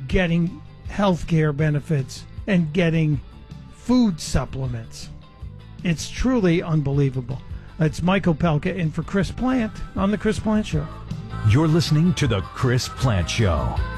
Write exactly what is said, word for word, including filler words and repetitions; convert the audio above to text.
getting health care benefits and getting food supplements. It's truly unbelievable. It's Mike Opelka in for Chris Plant on The Chris Plant Show. You're listening to The Chris Plant Show.